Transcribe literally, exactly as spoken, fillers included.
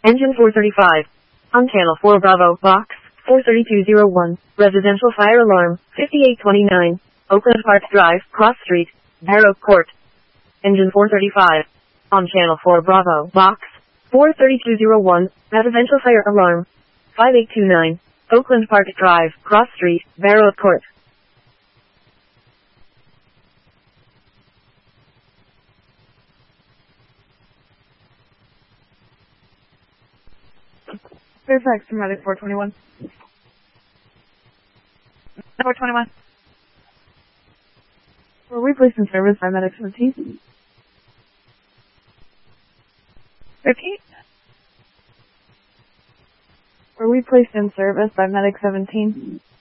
Engine four thirty-five. On channel four Bravo, box four thirty-two oh one, residential fire alarm, fifty-eight twenty-nine, Oakland Park Drive, Cross Street, Barrow Court. Engine four thirty-five. On channel four Bravo, box four thirty-two oh one, residential fire alarm, five eight two nine, Oakland Park Drive, Cross Street, Barrow Court. Fairfax, Medic four twenty-one. four twenty-one. Were we placed in service by Medic seventeen? Repeat. Were we placed in service by Medic seventeen?